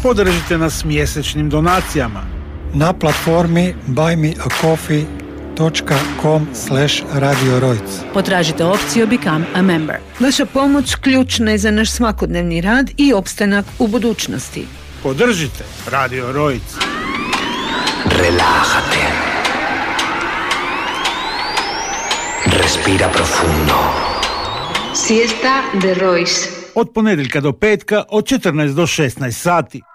Podržite nas mjesečnim donacijama na platformi buymeacoffee.com/Radio Rojc. Potražite opciju Become a Member. Vaša pomoć ključna je za naš svakodnevni rad i opstanak u budućnosti. Podržite Radio Rojc. Relájate. Respira profundo. Siesta de Royce. Od ponedjeljka do petka od 14 do 16 sati.